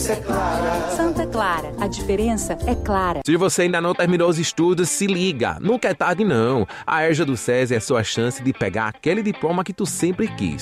diferença é clara. Santa Clara, a diferença é clara. Se você ainda não terminou os estudos, se liga. Nunca é tarde, não. A ERJA do SESI é a sua chance de pegar aquele diploma que tu sempre quis.